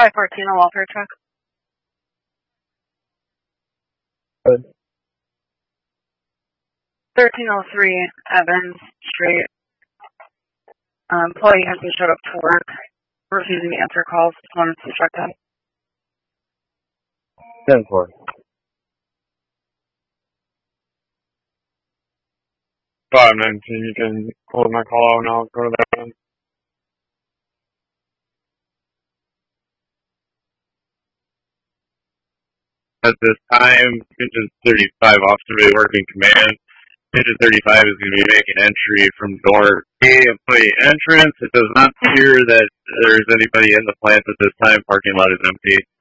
514, a welfare truck. Good. 1303 Evans Street. Employee hasn't showed up to work, refusing to answer calls. Just wanted to check that. 10-4. 519, you can hold my call out and I'll go to that one. At this time, Engine 35 officer will be working command. Engine 35 is going to be making entry from door A, employee entrance. It does not appear that there's anybody in the plant at this time. Parking lot is empty.